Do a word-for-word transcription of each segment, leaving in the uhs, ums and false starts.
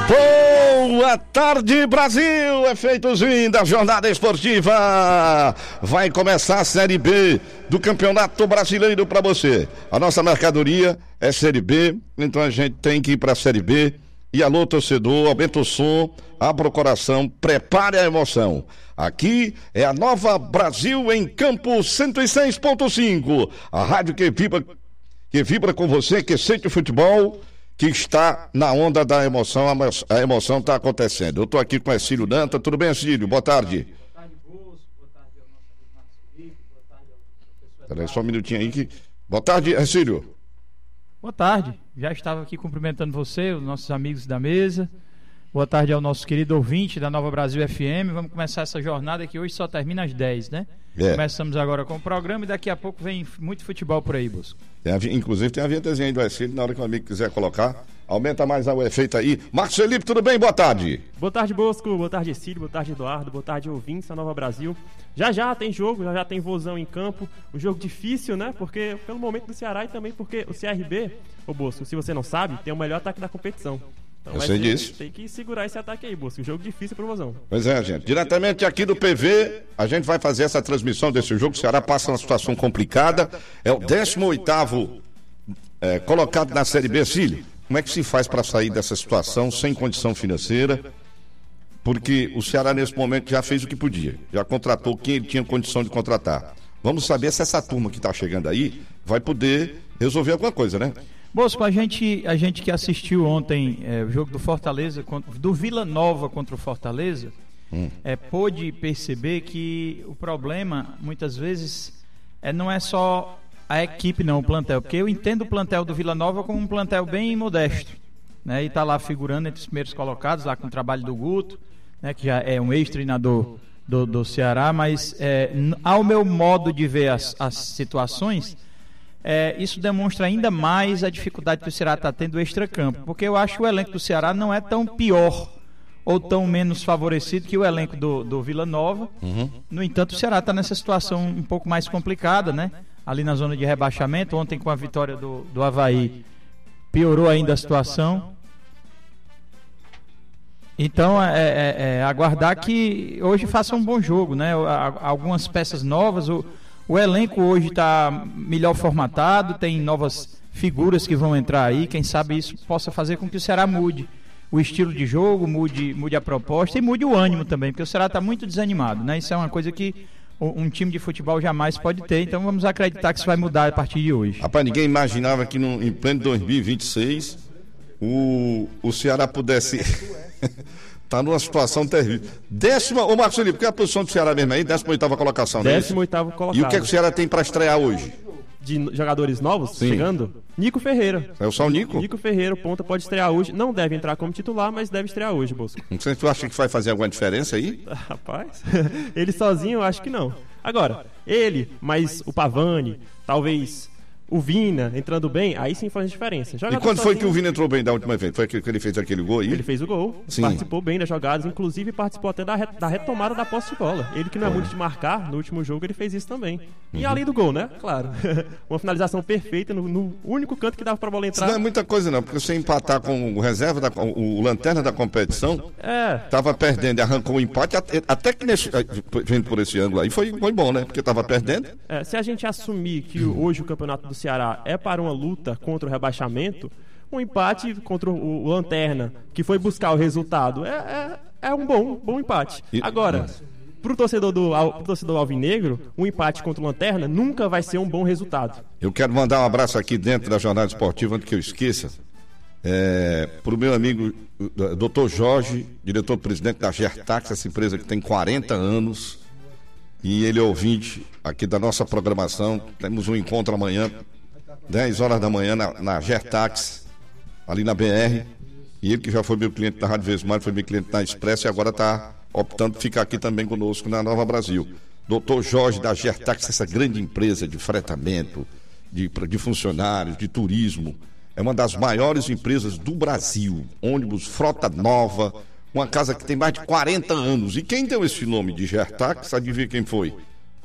Boa tarde, Brasil! Efeitozinho da jornada esportiva. Vai começar a Série B do Campeonato Brasileiro para você. A nossa mercadoria é Série B, então a gente tem que ir para a Série B. E alô, torcedor, aumenta o som, abra o coração, prepare a emoção. Aqui é a Nova Brasil em Campo cento e seis ponto cinco. A rádio que vibra, que vibra com você, que sente o futebol, que está na onda da emoção. A emoção está acontecendo. Eu estou aqui com o Ercílio Danta. Tudo bem, Ercílio? Boa tarde. Boa tarde, Bosco. Boa tarde ao nosso amigo Marcos Felipe. Boa tarde ao professor. Peraí, só um minutinho aí. Que... Boa tarde, Ercílio. Boa tarde. Já estava aqui cumprimentando você, os nossos amigos da mesa. Boa tarde ao nosso querido ouvinte da Nova Brasil F M. Vamos começar essa jornada que hoje só termina às dez, né? É. Começamos agora com o programa e daqui a pouco vem muito futebol por aí, Bosco. Tem a, inclusive tem a vinhetezinha aí do Ercílio, na hora que o amigo quiser colocar. Aumenta mais o efeito aí. Marcos Felipe, tudo bem? Boa tarde. Boa tarde, Bosco. Boa tarde, Ercílio. Boa tarde, Eduardo. Boa tarde, ouvintes da Nova Brasil. Já já tem jogo, já já tem vozão em campo. Um jogo difícil, né? Porque pelo momento do Ceará e também porque o C R B, ô Bosco, se você não sabe, tem o melhor ataque da competição. Então, eu sei disso. Tem que segurar esse ataque aí, Bosco. Um jogo difícil pro vozão. Pois é, gente. Diretamente aqui do P V, a gente vai fazer essa transmissão desse jogo. O Ceará passa uma situação complicada. É o décimo oitavo é, colocado na Série B, Cílio. Como é que se faz para sair dessa situação sem condição financeira? Porque o Ceará nesse momento já fez o que podia, já contratou quem ele tinha condição de contratar. Vamos saber se essa turma que está chegando aí vai poder resolver alguma coisa, né? Bosco, a gente, a gente que assistiu ontem é, o jogo do Fortaleza, do Vila Nova contra o Fortaleza, hum. é, pôde perceber que o problema muitas vezes é, não é só a equipe, não, o plantel, porque eu entendo o plantel do Vila Nova como um plantel bem modesto, né? E está lá figurando entre os primeiros colocados, lá com o trabalho do Guto, né? Que já é um ex-treinador do, do Ceará, mas é, ao meu modo de ver as, as situações, é, isso demonstra ainda mais a dificuldade que o Ceará está tendo extra-campo, porque eu acho que o elenco do Ceará não é tão pior ou tão menos favorecido que o elenco do, do Vila Nova. Uhum. No entanto, o Ceará está nessa situação um pouco mais complicada, né? Ali na zona de rebaixamento. Ontem, com a vitória do, do Avaí, piorou ainda a situação. Então, é, é, é aguardar que hoje faça um bom jogo, né? Algumas peças novas. O, o elenco hoje está melhor formatado, tem novas figuras que vão entrar aí. Quem sabe isso possa fazer com que o Ceará mude o estilo de jogo, mude, mude a proposta e mude o ânimo também, porque o Ceará está muito desanimado, né? Isso é uma coisa que um time de futebol jamais pode ter, então vamos acreditar que isso vai mudar a partir de hoje. Rapaz, ninguém imaginava que no, em pleno dois mil e vinte e seis o, o Ceará pudesse tá numa situação terrível. Décima, ô Marcos Felipe, porque é a posição do Ceará mesmo aí? Décima oitava colocação, né? Décima oitava colocado. E o que, é que o Ceará tem para estrear hoje? De jogadores novos Sim. chegando? Nico Ferreira. É o só o Nico? Nico Ferreira, o ponta, pode estrear hoje. Não deve entrar como titular, mas deve estrear hoje, Bosco. Não sei se tu acha que vai fazer alguma diferença aí? Rapaz, ele sozinho eu acho que não. Agora, ele, mais o Pavani, talvez o Vina entrando bem, aí sim faz diferença. Jogador e quando sozinho... foi que o Vina entrou bem da última vez? Foi que ele fez aquele gol aí? Ele fez o gol, sim. Participou bem das jogadas, inclusive participou até da, re... da retomada da posse de bola. Ele que não é muito de marcar, no último jogo ele fez isso também. E uhum. além do gol, né? Claro. Uma finalização perfeita no, no único canto que dava pra bola entrar. Isso não é muita coisa não, porque você empatar com o reserva, da, o, o lanterna da competição, é. tava perdendo e arrancou o empate, até, até que nesse, vendo por esse ângulo aí, foi, foi bom, né? Porque tava perdendo. É, se a gente assumir que hoje o campeonato do Ceará é para uma luta contra o rebaixamento, um empate contra o, o Lanterna, que foi buscar o resultado, é, é, é um bom, bom empate. Agora, para o torcedor, do, pro torcedor alvinegro, um empate contra o Lanterna nunca vai ser um bom resultado. Eu quero mandar um abraço aqui dentro da Jornada Esportiva, antes que eu esqueça, é, para o meu amigo doutor Jorge, diretor-presidente da Gertax, essa empresa que tem quarenta anos, e ele é ouvinte aqui da nossa programação. Temos um encontro amanhã, dez horas da manhã, na, na Gertax, ali na B R. E ele que já foi meu cliente da Rádio Vesmar, foi meu cliente da Expresso e agora está optando por ficar aqui também conosco na Nova Brasil. doutor Jorge da Gertax, essa grande empresa de fretamento, de, de funcionários, de turismo. É uma das maiores empresas do Brasil. Ônibus, frota nova, uma casa que tem mais de quarenta anos. E quem deu esse nome de Gertax, adivinha quem foi?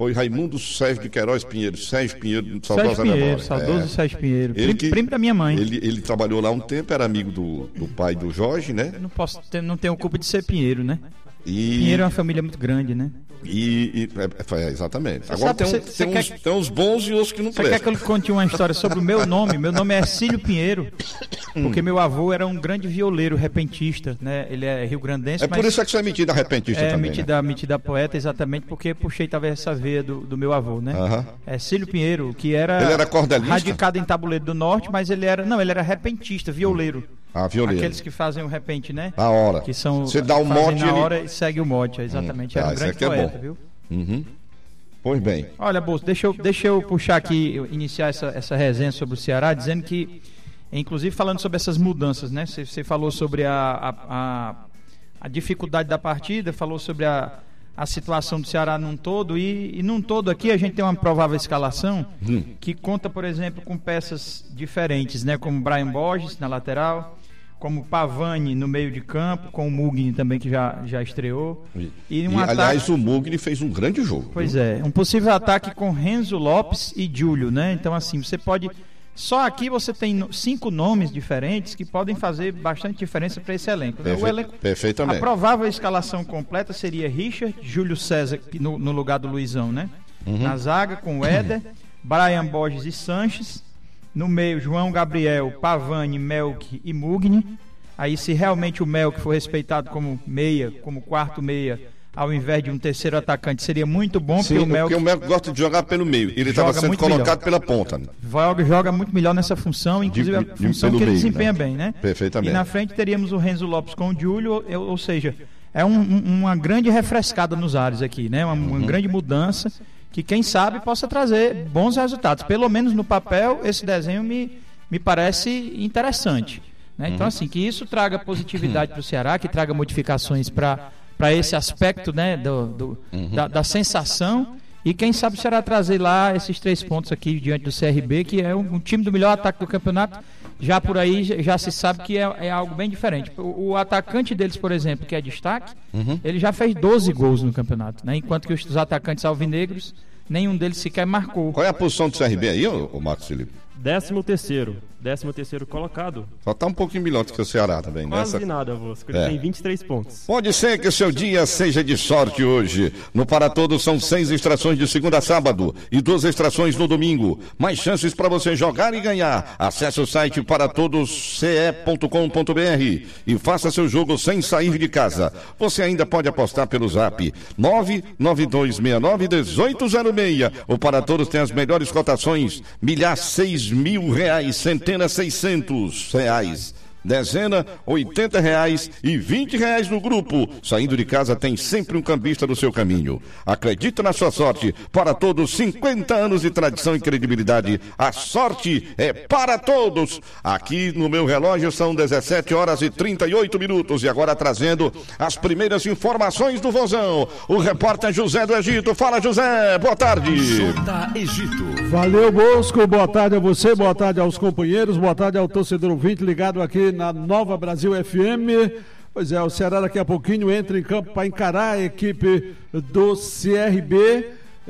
Foi Raimundo Sérgio de Queiroz Pinheiro, Sérgio Pinheiro, saudoso Sérgio Pinheiro, memória. saudoso é. Sérgio Pinheiro, Ele primo, que, primo da minha mãe. Ele, ele trabalhou lá um tempo, era amigo do, do pai do Jorge, né? Eu não posso ter, não tenho culpa de ser Pinheiro, né? E... Pinheiro é uma família muito grande, né? E, e é, é, exatamente. Você Agora sabe, tem, um, você, tem, você uns, quer... tem uns bons e outros que não Você prestam. quer que eu lhe conte uma história sobre o meu nome? Meu nome é Ercílio Pinheiro, porque meu avô era um grande violeiro repentista, né? Ele é rio-grandense, É mas... por isso é que você é metido a repentista é, também, metida, né? metida poeta, exatamente, porque puxei talvez essa veia do, do meu avô, né? Aham. Ercílio Pinheiro, que era... Ele era cordelista? Radicado em Tabuleiro do Norte, mas ele era... Não, ele era repentista, violeiro. Ah, violeiro. Aqueles que fazem o repente, né? A hora. Que são... Você dá o fazem mote na ele... hora e segue o mote, exatamente. Hum, era ah, um esse grande aqui é poeta, bom. viu? Uhum. Pois bem. Olha, Bolso, deixa eu, deixa eu puxar aqui, eu iniciar essa, essa resenha sobre o Ceará, dizendo que, inclusive falando sobre essas mudanças, né? Você, você falou sobre a, a, a, a dificuldade da partida, falou sobre a, a situação do Ceará num todo, e, e num todo aqui a gente tem uma provável escalação Hum. que conta, por exemplo, com peças diferentes, né? Como Brian Borges na lateral, como Pavani no meio de campo, com o Mugni também, que já, já estreou. E, um e ataque... aliás, o Mugni fez um grande jogo. Pois viu? é, um possível ataque com Renzo Lopes e Júlio, né? Então, assim, você pode... Só aqui você tem no- cinco nomes diferentes que podem fazer bastante diferença para esse elenco. Perfe- O elenco... Perfeitamente. A provável escalação completa seria Richard, Júlio César que no, no lugar do Luizão, né? Uhum. Na zaga com o Éder, Brian Borges e Sanches. No meio, João Gabriel, Pavani, Melk e Mugni. Aí, se realmente o Melk for respeitado como meia, como quarto meia, ao invés de um terceiro atacante, seria muito bom, Sim, porque o Melk porque o Melk gosta de jogar pelo meio. Ele estava Joga sendo muito colocado melhor. pela ponta. né? joga, joga muito melhor nessa função, inclusive De- a de- função pelo que ele meio, desempenha né? bem, né? Perfeitamente. E na frente teríamos o Renzo Lopes com o Júlio, ou, ou seja, é um- um- uma grande refrescada nos ares aqui, né? Uma, uma Uhum. grande mudança que, quem sabe, possa trazer bons resultados. Pelo menos no papel, esse desenho me, me parece interessante. Né? Então, assim, que isso traga positividade para o Ceará, que traga modificações para para esse aspecto, né, do, do- da, da sensação, e quem sabe o Ceará trazer lá esses três pontos aqui diante do C R B, que é um, um time do melhor ataque do campeonato. Já por aí já, já se sabe que é, é algo bem diferente. O, o atacante deles, por exemplo, que é destaque, ele já fez doze gols no campeonato, né? Enquanto que os, os atacantes alvinegros, nenhum deles sequer marcou. Qual é a posição do C R B aí, ô, ô Marcos Felipe? Décimo terceiro. Décimo terceiro colocado. Só tá um pouquinho melhor do que o Ceará também. Quase Nessa... nada, Vosco. Ele É. tem vinte e três pontos. Pode ser que o seu dia seja de sorte hoje. No Para Todos são seis extrações de segunda a sábado e duas extrações no domingo. Mais chances para você jogar e ganhar. Acesse o site para todos c e ponto com ponto b r e faça seu jogo sem sair de casa. Você ainda pode apostar pelo zap nove nove dois seis nove um oito zero seis. O Para Todos tem as melhores cotações. Milhar seis mil reais, centena seiscentos reais. Dezena, oitenta reais e vinte reais no grupo. Saindo de casa tem sempre um cambista do seu caminho. Acredita na sua sorte. Para Todos, cinquenta anos de tradição e credibilidade. A sorte é para todos. Aqui no meu relógio são dezessete horas e trinta e oito minutos. E agora trazendo as primeiras informações do Vozão. O repórter José do Egito. Fala, José. Boa tarde. Da Egito. Valeu, Bosco. Boa tarde a você, boa tarde aos companheiros, boa tarde ao torcedor ouvinte ligado aqui na Nova Brasil F M. Pois é, o Ceará daqui a pouquinho entra em campo para encarar a equipe do C R B.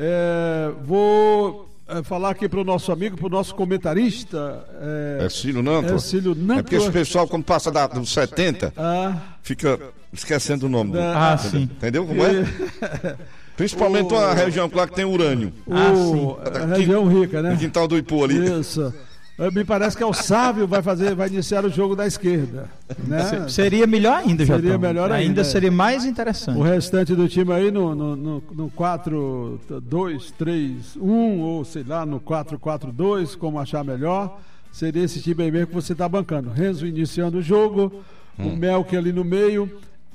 É, vou é, falar aqui para o nosso amigo, para o nosso comentarista. É, Ercílio Nanto. Ercílio Nanto. É porque esse pessoal, como passa da, dos setenta, Ah, fica esquecendo o nome. do- Ah, entendeu? sim. Entendeu como é? Principalmente a região lá que tem urânio. o, Ah, sim. a região rica, né? No quintal do Ipu ali. Isso. É, me parece que é o Sávio vai fazer, vai iniciar o jogo da esquerda, né? Seria melhor ainda, já. Seria melhor ainda, Ainda é. seria mais interessante. O restante do time aí no, no, no, no quatro dois três um ou sei lá, no quatro quatro dois, como achar melhor. Seria esse time aí mesmo que você está bancando. Renzo iniciando o jogo, o Melk ali no meio.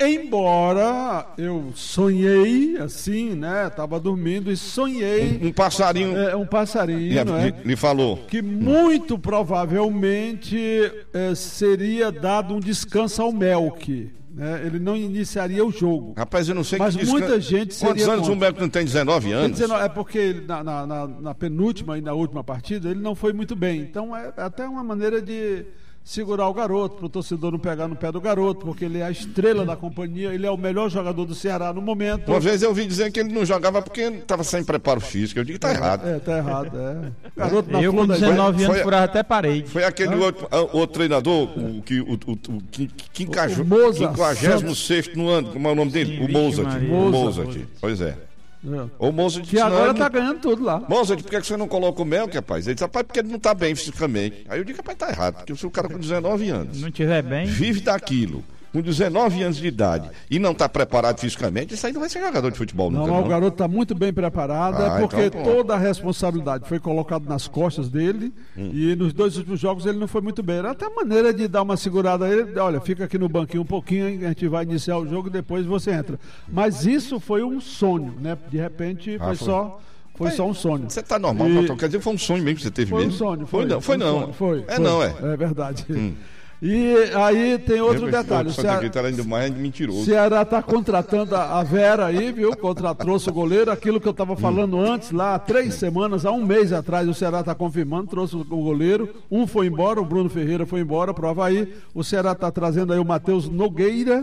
Embora eu sonhei assim, né? Tava dormindo e sonhei Um passarinho é, um passarinho, lhe, não é? lhe- lhe falou. Que muito provavelmente eh, seria dado um descanso ao Melk, né? Ele não iniciaria o jogo. Rapaz, eu não sei Mas que muita gente Quantos seria anos o contra. Beco não tem? dezenove Quer anos? dizer, não, é porque ele, na, na- na- na penúltima e na última partida ele não foi muito bem. Então é até uma maneira de segurar o garoto, para o torcedor não pegar no pé do garoto, porque ele é a estrela da companhia, ele é o melhor jogador do Ceará no momento. Uma vez eu ouvi dizer que ele não jogava porque estava sem preparo físico. Eu digo que tá errado. É, tá errado, é. Garoto na eu flor com da dezenove Foi- anos furava até parede. Foi aquele outro, outro treinador, o que o, o, o, que- que encajou- O Mozart quinquagésimo sexto no ano, como é o nome dele? Sim, O vixe Mozart. Maria. O Mozart. Mozart. Pois é. É. O Mozart Que disse, agora não, tá não- ganhando tudo lá. Mozart, por que você não coloca o Mel, rapaz? Ele disse, rapaz, porque ele não tá bem fisicamente. Aí eu digo, rapaz, tá errado, porque se o cara com dezenove anos Não tiver bem, vive daquilo, com dezenove anos de idade, e não tá preparado fisicamente, isso aí não vai ser jogador de futebol Não, nunca, mas não. o garoto está muito bem preparado, Ah, é porque então pronto. toda a responsabilidade foi colocada nas costas dele Hum. e nos dois últimos jogos ele não foi muito bem. Era até a maneira de dar uma segurada a ele, olha, fica aqui no banquinho um pouquinho, hein, a gente vai iniciar o jogo e depois você entra. Mas isso foi um sonho, né? De repente foi, Ah, foi. só foi só um sonho. Você tá normal, E- doutor? Quer dizer, foi um sonho mesmo que você teve Foi um mesmo? sonho, Foi foi. não, foi um não. sonho, Foi, É foi. não, é. É verdade. E aí tem outro Eu- detalhe. eu O só Ceará, acredito, era ainda mais mentiroso. Ceará está contratando a a Vera aí, viu? Contra, trouxe o goleiro, aquilo que eu estava falando antes, lá há três semanas, há um mês atrás, o Ceará está confirmando, trouxe o goleiro, um foi embora, o Bruno Ferreira foi embora para o Avaí, o Ceará está trazendo aí o Matheus Nogueira,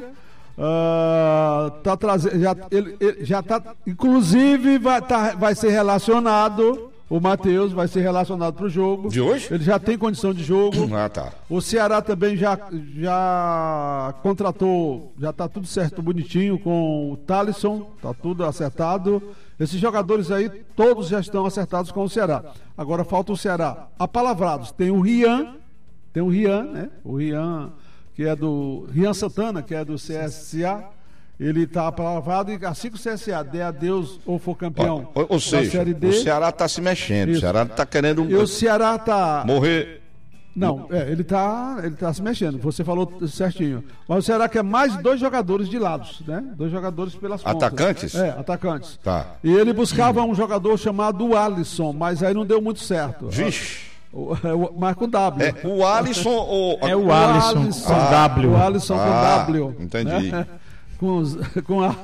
ah, tá trazendo, já, ele, ele já tá, inclusive vai, tá, vai ser relacionado, o Matheus vai ser relacionado para o jogo. De hoje? Ele já tem condição de jogo. Ah, tá. O Ceará também já, já contratou, já está tudo certo, bonitinho com o Thalisson, está tudo acertado. Esses jogadores aí, todos já estão acertados com o Ceará. Agora falta o Ceará apalavrados. Tem o Rian, tem o Rian, né? O Rian, que é do Rian Santana, que é do C S A. Ele está apalavrado e assim que o C S A der adeus ou for campeão Ou, ou da seja, Série D, o Ceará tá se mexendo, Isso. o Ceará tá querendo e o Ceará está... morrer. Não, é, ele tá, ele tá se mexendo, você falou certinho. Mas o Ceará quer mais dois jogadores de lados, né? Dois jogadores pelas pontas. Atacantes? É, atacantes. Tá. E ele buscava um jogador chamado Alisson, mas aí não deu muito certo. Vixe. O, o, mas com W. É o Alisson ou. é o Alisson com Ah, W. O Alisson com Ah, W. entendi. né? Com, os- com a.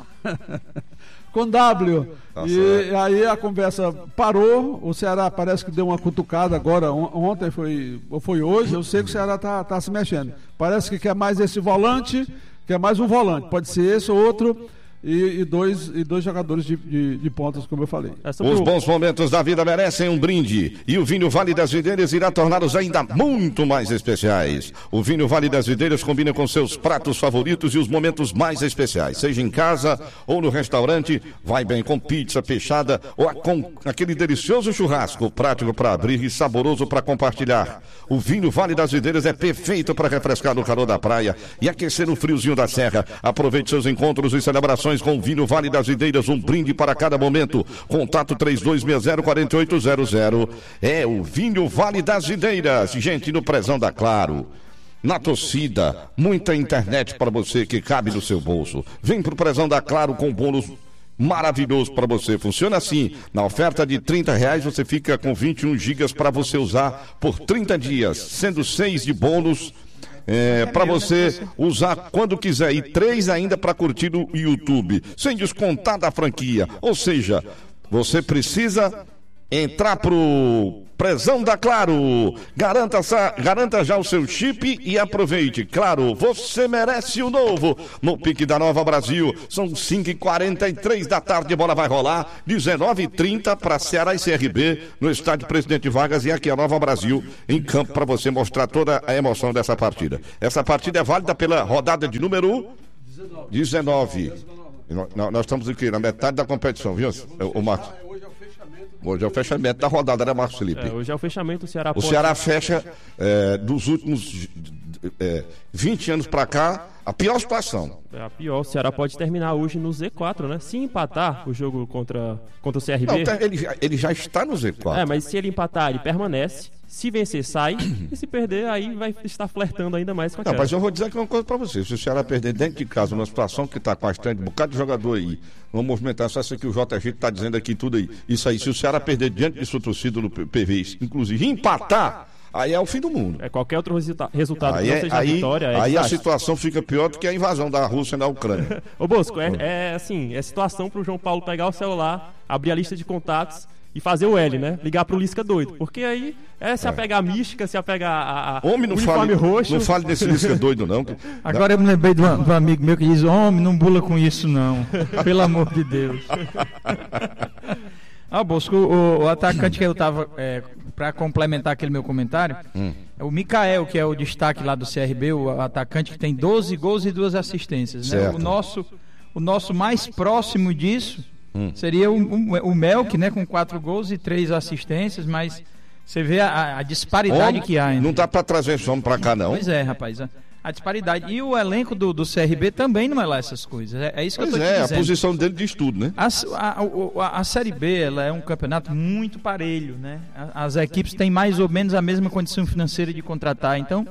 Com W. Tá E certo. aí a conversa parou. O Ceará parece que deu uma cutucada agora. on- Ontem foi, ou foi hoje. Eu sei que o Ceará tá, tá se mexendo. Parece que quer mais esse volante, quer mais um volante. Pode ser esse ou outro. E, e dois, e dois jogadores de, de, de pontas, como eu falei. É sobre Os o- bons momentos da vida merecem um brinde e o vinho Vale das Videiras irá torná-los ainda muito mais especiais. O vinho Vale das Videiras combina com seus pratos favoritos e os momentos mais especiais, seja em casa ou no restaurante, vai bem com pizza fechada ou a- com aquele delicioso churrasco, prático para abrir e saboroso para compartilhar. O vinho Vale das Videiras é perfeito para refrescar no calor da praia e aquecer no friozinho da serra. Aproveite seus encontros e celebrações com o vinho Vale das Videiras, um brinde para cada momento. Contato três dois seis zero quatro oito zero zero. É o vinho Vale das Videiras. Gente, no Prezão da Claro. Na torcida, muita internet para você que cabe no seu bolso. Vem pro Prezão da Claro com bônus maravilhoso para você. Funciona assim: na oferta de trinta reais você fica com vinte e um gigas para você usar por trinta dias, sendo seis de bônus. É, para você usar quando quiser e três ainda para curtir o YouTube, sem descontar da franquia. Ou seja, você precisa entrar pro Prezão da Claro. Garanta, essa- garanta já o seu chip e aproveite. Claro, você merece o novo. No Pique da Nova Brasil, são cinco e quarenta e três da tarde, a bola vai rolar. dezenove e trinta para Ceará e C R B no estádio Presidente Vargas e aqui a Nova Brasil em campo para você mostrar toda a emoção dessa partida. Essa partida é válida pela rodada de número dezenove. Nós, nós estamos aqui na metade da competição, viu, o Marcos? Hoje é o fechamento. Hoje é o fechamento da rodada, né, Marcos Felipe? É, hoje é o fechamento, o Ceará O pode- Ceará fecha é, dos últimos é, vinte anos para cá a pior situação. É a pior, o Ceará pode terminar hoje no Z quatro, né? Se empatar o jogo contra, contra o C R B... Não, tá- ele, já- ele já está no Z quatro. É, mas se ele empatar, ele permanece. Se vencer, sai. E se perder, aí vai estar flertando ainda mais com a Não, queda. mas eu vou dizer aqui uma coisa para você. Se o Ceará perder dentro de casa, numa situação que está com bastante, um bocado de jogador aí, uma movimentação, essa que o J G está dizendo aqui, tudo aí. Isso aí, se o Ceará perder diante de sua torcida no P V, inclusive empatar, aí é o fim do mundo. É qualquer outro resulta- resultado que Aí, não é- seja a aí, vitória. É aí a desastre. situação fica pior do que a invasão da Rússia na Ucrânia. Ô Bosco, é, é assim, é situação pro João Paulo pegar o celular, abrir a lista de contatos e fazer o L, né? Ligar pro Lisca doido. Porque aí é se apegar a mística, se apegar a, a homem, não uniforme fale, roxo. Não fale desse Lisca doido, não. Agora eu me lembrei de um, de um amigo meu que diz: homem, não bula com isso, não. Pelo amor de Deus. Ah, Bosco, o, o atacante que eu tava, é, para complementar aquele meu comentário, hum. é o Mikael, que é o destaque lá do C R B, o atacante que tem doze gols e duas assistências. Né? O, nosso, o nosso mais próximo disso hum. seria o, o, o Melk, né, com quatro gols e três assistências, mas você vê a, a disparidade homem, que há. Entre... Não dá para trazer esse homem para cá, não. Pois é, rapaz. A disparidade. E o elenco do, do C R B também não é lá essas coisas. É, é isso que pois eu tô é, te dizendo. A posição dele diz tudo, né? A, a, a, a Série B ela é um campeonato muito parelho, né? As equipes têm mais ou menos a mesma condição financeira de contratar. Então,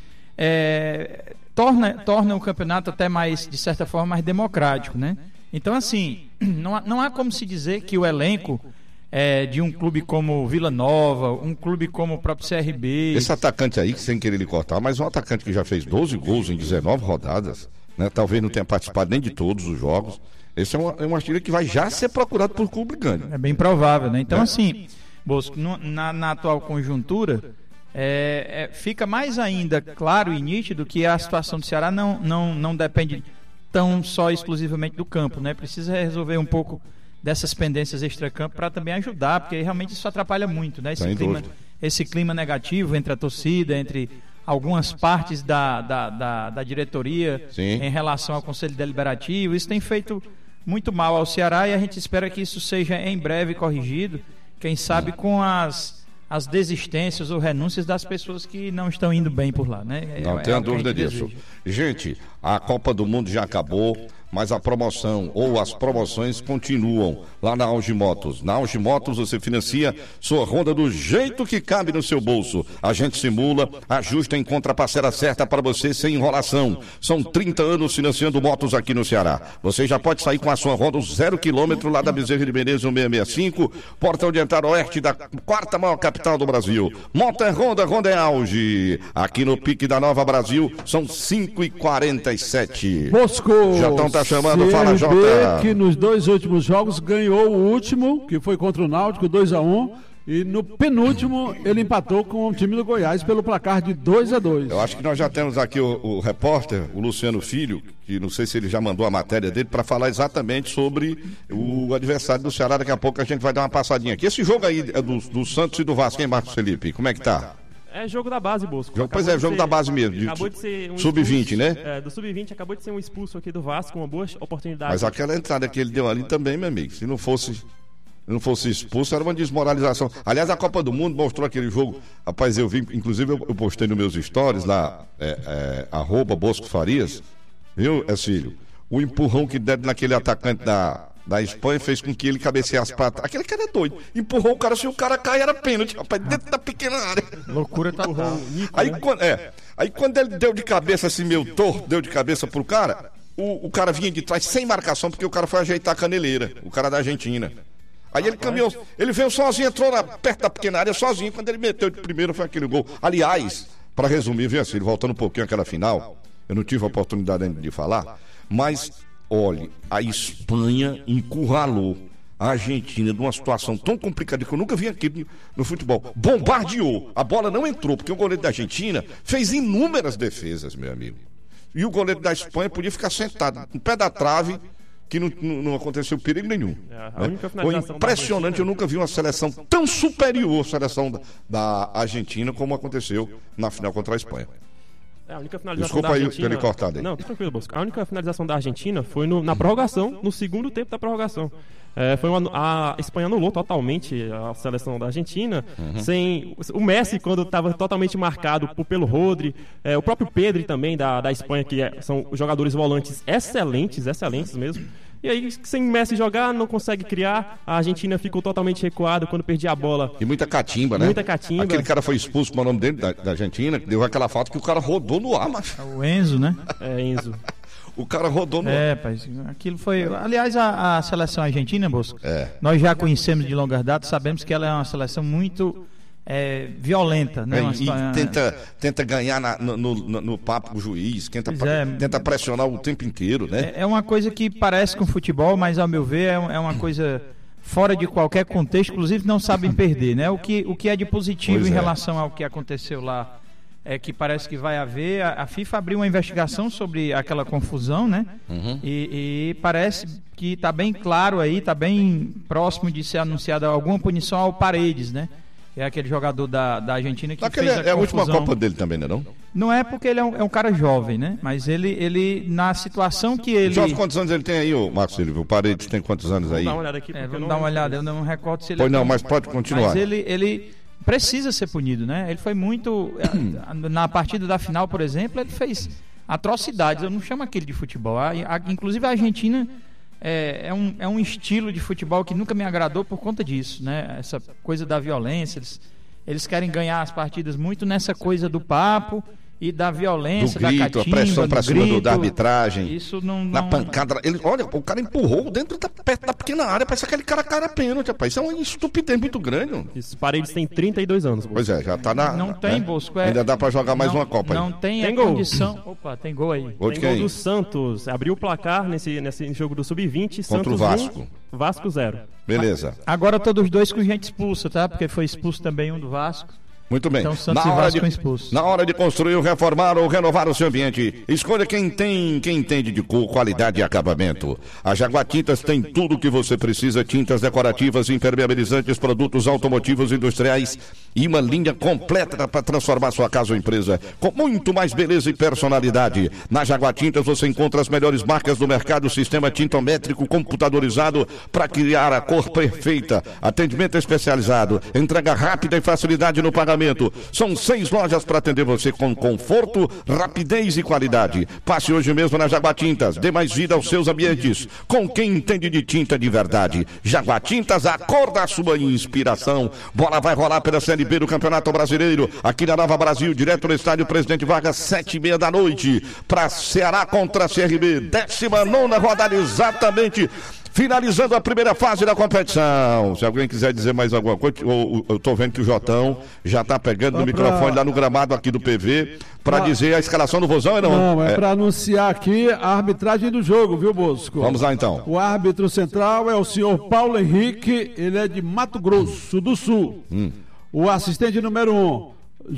é, torna, torna o campeonato até mais, de certa forma, mais democrático, né? Então, assim, não há, não há como se dizer que o elenco... É, de um clube como Vila Nova, um clube como o próprio C R B. Esse atacante aí, sem querer lhe cortar, mas um atacante que já fez doze gols em dezenove rodadas, né? Talvez não tenha participado nem de todos os jogos. Esse é uma, é uma artilharia que vai já ser procurado por clube grande. É bem provável, né? Então, é. assim, Bosco, no, na, na atual conjuntura, é, é, fica mais ainda claro e nítido que a situação do Ceará não, não, não depende tão só exclusivamente do campo, né? Precisa resolver um pouco dessas pendências extracampo para também ajudar, porque realmente isso atrapalha muito, né? Esse clima, esse clima negativo entre a torcida, entre algumas partes da, da, da, da diretoria Sim. em relação ao Conselho Deliberativo, isso tem feito muito mal ao Ceará e a gente espera que isso seja em breve corrigido, quem sabe com as, as desistências ou renúncias das pessoas que não estão indo bem por lá, né? Não é, tenha é dúvida disso. Deseja. Gente, a Copa do Mundo já acabou, mas a promoção ou as promoções continuam lá na Auge Motos. Na Auge Motos você financia sua Honda do jeito que cabe no seu bolso. A gente simula, ajusta e encontra a parceira certa para você sem enrolação. São trinta anos financiando motos aqui no Ceará. Você já pode sair com a sua Honda zero quilômetro lá da Bezerra de Menezes seiscentos e sessenta e cinco, portão de entrada oeste da quarta maior capital do Brasil. Moto é Honda, Honda é Auge. Aqui no Pique da Nova Brasil são cinco e quarenta e sete. Bosco! Jotão tá chamando, fala, Jota. Que nos dois últimos jogos ganhou o último, que foi contra o Náutico, dois a um, e no penúltimo ele empatou com o time do Goiás pelo placar de dois a dois. Eu acho que nós já temos aqui o, o repórter, o Luciano Filho, que não sei se ele já mandou a matéria dele, para falar exatamente sobre o adversário do Ceará. Daqui a pouco a gente vai dar uma passadinha aqui. Esse jogo aí é do, do Santos e do Vasco, hein, Marcos Felipe? Como é que tá? É jogo da base, Bosco. Jogo, pois é, jogo ser, da base mesmo. De, acabou de ser um sub vinte, né? É, do sub vinte acabou de ser um expulso aqui do Vasco, uma boa oportunidade. Mas aquela entrada que ele deu ali também, meu amigo, se não fosse, não fosse expulso, era uma desmoralização. Aliás, a Copa do Mundo mostrou aquele jogo. Rapaz, eu vi, inclusive eu, eu postei nos meus stories lá, é, é, arroba Bosco Farias, viu, Ercílio? O empurrão que deram naquele atacante da... da Espanha fez com que ele cabeceasse pra trás. Aquele cara é doido. Empurrou o cara, se o cara cair era pênalti, rapaz, dentro da pequena área. Loucura total. Aí, né? quando, é, aí quando ele deu de cabeça assim, meio torto, deu de cabeça pro cara, o, o cara vinha de trás sem marcação, porque o cara foi ajeitar a caneleira, o cara da Argentina. Aí ele caminhou, ele veio sozinho, entrou na, perto da pequena área sozinho, quando ele meteu de primeiro foi aquele gol. Aliás, pra resumir, viu assim, voltando um pouquinho àquela final, eu não tive a oportunidade ainda de falar, mas... Olha, a Espanha encurralou a Argentina numa situação tão complicada que eu nunca vi aqui no, no futebol. Bombardeou. A bola não entrou, porque o goleiro da Argentina fez inúmeras defesas, meu amigo. E o goleiro da Espanha podia ficar sentado no pé da trave, que não, não, não aconteceu perigo nenhum. É, né? Foi impressionante, eu nunca vi uma seleção tão superior à seleção da, da Argentina como aconteceu na final contra a Espanha. É, a única finalização Desculpa da aí Argentina... ter cortado aí. Não, tranquilo, Bosco. A única finalização da Argentina foi no, na prorrogação, no segundo tempo da prorrogação. É, foi uma, a Espanha anulou totalmente a seleção da Argentina, uhum. sem o Messi, quando estava totalmente marcado por, pelo Rodri, é, o próprio Pedri também, da, da Espanha, que é, são jogadores volantes excelentes, excelentes mesmo. E aí, sem Messi jogar, não consegue criar. A Argentina ficou totalmente recuada quando perdia a bola. E muita catimba, né? Muita catimba. Aquele cara foi expulso, o nome dele, da, da Argentina, que deu aquela falta que o cara rodou no ar, mas... O Enzo, né? É, Enzo. O cara rodou no é, ar. Pai, aquilo foi... Aliás, a, a seleção argentina, Bosco, é. nós já conhecemos de longas datas, sabemos que ela é uma seleção muito... É, violenta, né? É, e tenta, tenta ganhar na, no, no, no papo com o juiz, tenta, é, tenta pressionar o tempo inteiro, né? É, é uma coisa que parece com futebol, mas ao meu ver é, é uma coisa fora de qualquer contexto, inclusive não sabem perder, né? O que, o que é de positivo Pois em é. relação ao que aconteceu lá é que parece que vai haver, a, a FIFA abriu uma investigação sobre aquela confusão, né? Uhum. E, e parece que está bem claro aí, está bem próximo de ser anunciada alguma punição ao Paredes, né? Que é aquele jogador da, da Argentina que Aquele fez a é a última confusão. Copa dele também, né, não? Não é porque ele é um, é um cara jovem, né? Mas ele, ele na situação que ele... Jorge, quantos anos ele tem aí, ô Marcos Silvio? O Paredes tem quantos anos aí? Dá uma olhada aqui. É, porque eu vamos não dar uma lembro. olhada, eu não recordo se ele... Pois é não, tão- mas pode continuar. Mas ele, ele precisa ser punido, né? Ele foi muito... Na partida da final, por exemplo, ele fez atrocidades. Eu não chamo aquele de futebol. A- a- inclusive a Argentina é, é, um, é um estilo de futebol que nunca me agradou por conta disso, né? Essa coisa da violência. Eles, eles querem ganhar as partidas muito nessa coisa do papo e da violência, Do grito, da a catimba, pressão pra do cima do- grito. da arbitragem. Isso não... Na não- pancada. Ele, olha, o cara empurrou dentro da, perto da pequena área. Parece aquele cara cara pênalti, rapaz. Isso é uma estupidez muito grande. Mano. Isso, Paredes tem trinta e dois anos. Pois é, já tá na. Não tem, né? Bosco. É, Ainda dá pra jogar mais não, uma Copa Não aí. tem, Tem a gol. condição... Opa, tem gol aí. Gol de Tem gol quem? do Santos. Abriu o placar nesse, nesse jogo do sub vinte. Contra o Santos Vasco. um, Vasco zero. Beleza. Agora todos os dois com gente expulsa, tá? Porque foi expulso também um do Vasco. Muito bem. Então, Santos na, e hora Vasco de, expulsos. na hora de construir, reformar ou renovar o seu ambiente, escolha quem tem, quem entende de cor, qualidade e acabamento. A Jaguar Tintas tem tudo o que você precisa: tintas decorativas, impermeabilizantes, produtos automotivos industriais e uma linha completa para transformar sua casa ou empresa com muito mais beleza e personalidade. Na Jaguar Tintas você encontra as melhores marcas do mercado, sistema tintométrico computadorizado para criar a cor perfeita, atendimento especializado, entrega rápida e facilidade no pagamento. São seis lojas para atender você com conforto, rapidez e qualidade. Passe hoje mesmo na Jaguar Tintas, dê mais vida aos seus ambientes com quem entende de tinta de verdade. Jaguar Tintas, a cor da sua inspiração. Bola vai rolar pela Série B do Campeonato Brasileiro, aqui na Nova Brasil, direto no estádio Presidente Vargas, sete e meia da noite, para Ceará contra C R B, décima nona rodada exatamente. Finalizando a primeira fase da competição. Se alguém quiser dizer mais alguma coisa, eu, eu tô vendo que o Jotão já tá pegando no Só pra- microfone lá no gramado aqui do P V para Pra- dizer a escalação do Vozão, é não? Não, é, É. para anunciar aqui a arbitragem do jogo, viu, Bosco? Vamos lá então. O árbitro central é o senhor Paulo Henrique, ele é de Mato Grosso do Sul. Hum. O assistente número um,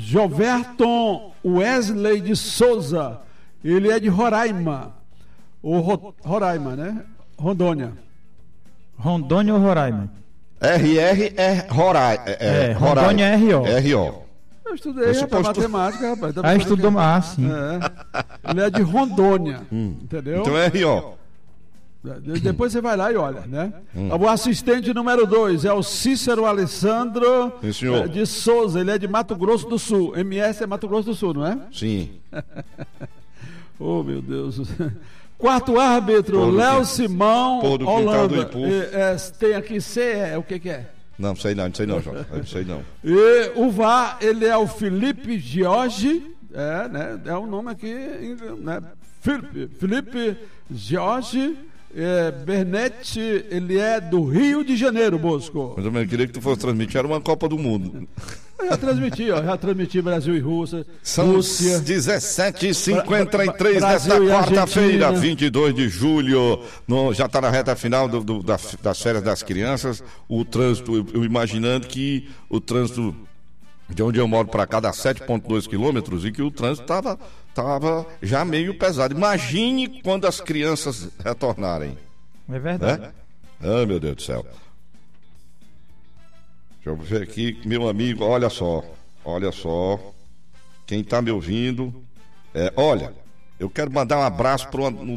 Joverton Wesley de Souza, ele é de Roraima. O Ro- Roraima, né? Rondônia. Rondônia ou Roraima? R R é Roraima. É, Rondônia é R O. R O. Eu estudei, Esse rapaz, posto- matemática, rapaz. Tá Ah, pensando estudou que- mais, sim. É. Ele é de Rondônia, entendeu? Então é R O. De- Depois você vai lá e olha, né? O assistente número dois é o Cícero Alessandro Sim, senhor. eh, de Souza, ele é de Mato Grosso do Sul. M S é Mato Grosso do Sul, não é? Sim. Oh, meu Deus. Quarto árbitro, Pôr do Léo quin- Simão, pôr do quintal do Holanda. Ipu. Eh, eh, tem aqui C, é, o que que é? Não, sei não, não sei não, Jota. Não sei não. E o V A R, ele é o Felipe Jorge, é, né? É um nome aqui, né? Felipe, Felipe Jorge é, Bernetti, ele é do Rio de Janeiro, Bosco. Mas eu queria que tu fosse transmitir, era uma Copa do Mundo. Eu já transmiti, ó, já transmiti Brasil e Rússia, São Rússia. dezessete e cinquenta e três Brasil desta e quarta-feira, Argentina. vinte e dois de julho. No- já está na reta final do- do- da- das férias das crianças. O trânsito, eu, eu imaginando que o trânsito de onde eu moro para cá dá sete vírgula dois quilômetros e que o trânsito estava tava já meio pesado. Imagine quando as crianças retornarem. É verdade. Né? Ah, meu Deus do céu. Deixa eu ver aqui, meu amigo, olha só, olha só, quem está me ouvindo, é, olha, eu quero mandar um abraço para